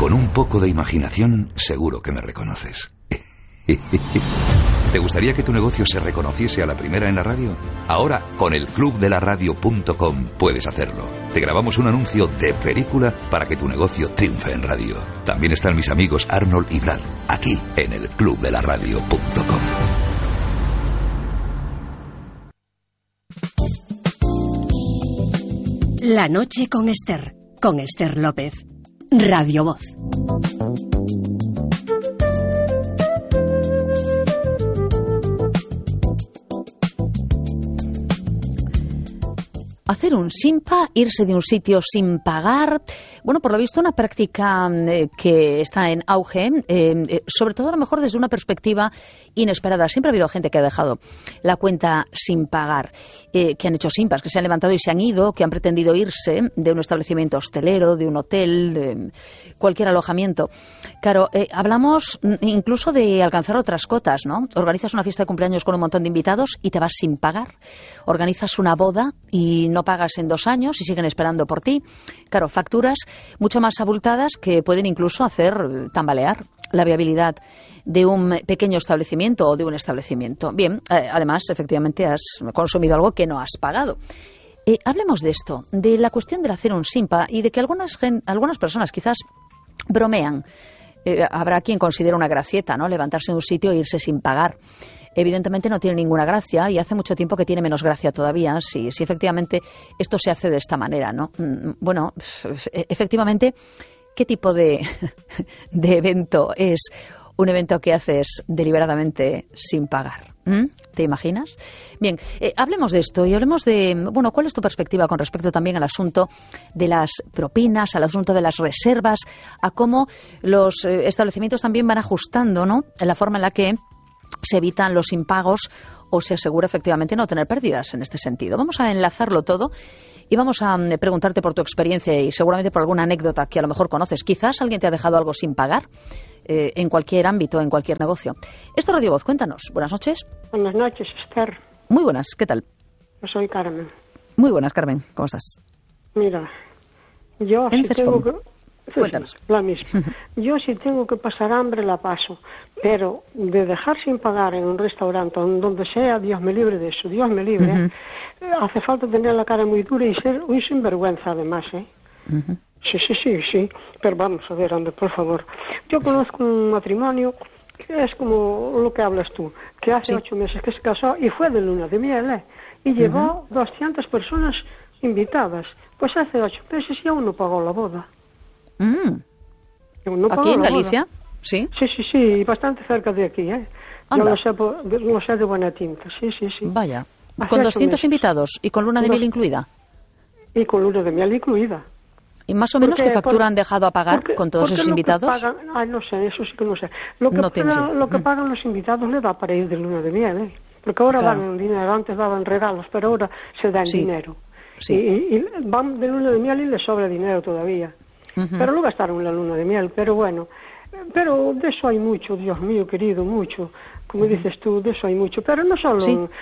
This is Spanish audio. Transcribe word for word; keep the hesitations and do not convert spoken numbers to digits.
Con un poco de imaginación, seguro que me reconoces. ¿Te gustaría que tu negocio se reconociese a la primera en la radio? Ahora, con el club de la radio punto com puedes hacerlo. Te grabamos un anuncio de película para que tu negocio triunfe en radio. También están mis amigos Arnold y Brad, aquí en el club de la radio punto com. La noche con Esther, con Esther López. Radio Voz. Hacer un simpa, irse de un sitio sin pagar, bueno, por lo visto una práctica eh, que está en auge, eh, eh, sobre todo a lo mejor desde una perspectiva inesperada. Siempre ha habido gente que ha dejado la cuenta sin pagar, eh, que han hecho simpas, que se han levantado y se han ido, que han pretendido irse de un establecimiento hostelero, de un hotel, de cualquier alojamiento. Claro, eh, hablamos incluso de alcanzar otras cotas, ¿no? Organizas una fiesta de cumpleaños con un montón de invitados y te vas sin pagar. Organizas una boda y no pagas en dos años y siguen esperando por ti. Claro, facturas mucho más abultadas que pueden incluso hacer tambalear la viabilidad de un pequeño establecimiento o de un establecimiento. Bien, eh, además, efectivamente, has consumido algo que no has pagado. Eh, hablemos de esto, de la cuestión del hacer un simpa y de que algunas, gen- algunas personas quizás bromean. Eh, habrá quien considera una gracieta, ¿no? Levantarse de un sitio e irse sin pagar. Evidentemente no tiene ninguna gracia y hace mucho tiempo que tiene menos gracia todavía si, si efectivamente esto se hace de esta manera, ¿no? Bueno, efectivamente, ¿qué tipo de, de evento es un evento que haces deliberadamente sin pagar? ¿Mm? ¿Te imaginas? Bien, eh, hablemos de esto y hablemos de, bueno, ¿cuál es tu perspectiva con respecto también al asunto de las propinas, al asunto de las reservas, a cómo los eh, establecimientos también van ajustando, ¿no?, la forma en la que se evitan los impagos o se asegura efectivamente no tener pérdidas en este sentido? Vamos a enlazarlo todo y vamos a preguntarte por tu experiencia y seguramente por alguna anécdota que a lo mejor conoces. Quizás alguien te ha dejado algo sin pagar eh, en cualquier ámbito, en cualquier negocio. Esto es Radio Voz, cuéntanos. Buenas noches. Buenas noches, Esther. Muy buenas, ¿qué tal? Yo soy Carmen. Muy buenas, Carmen, ¿cómo estás? Mira, yo si tengo que... Cuéntanos. La misma. Yo si tengo que pasar hambre la paso, pero de dejar sin pagar en un restaurante donde sea, Dios me libre de eso, Dios me libre, uh-huh. eh, hace falta tener la cara muy dura y ser un sinvergüenza además, ¿eh? Uh-huh. Sí, sí, sí, sí, pero vamos a ver, hombre, por favor. Yo conozco un matrimonio que es como lo que hablas tú, que hace sí. ocho meses que se casó y fue de luna de miel, ¿eh? Y uh-huh. llevó doscientas personas invitadas. Pues hace ocho meses y aún no pagó la boda. Mm. No ¿Aquí en Galicia? Boda. Sí. Sí, sí, sí, bastante cerca de aquí, ¿eh? Anda. Yo lo sé, por, lo sé de buena tinta, sí, sí, sí. Vaya, con doscientos invitados y con luna de miel Dos... incluida. Y con luna de miel incluida. ¿Y más o menos porque, qué factura por, han dejado a pagar porque, con todos esos invitados? Pagan, ay, no sé, eso sí que no sé. Lo que, no pagan, lo que pagan los invitados le da para ir de luna de miel, ¿eh? Porque ahora claro. dan dinero, antes daban regalos, pero ahora se dan sí. dinero. Sí. Y, y van de luna de miel y les sobra dinero todavía. Uh-huh. Pero lo gastaron en la luna de miel, pero bueno, pero de eso hay mucho, Dios mío querido, mucho, como uh-huh. dices tú, de eso hay mucho, pero no solo... ¿Sí?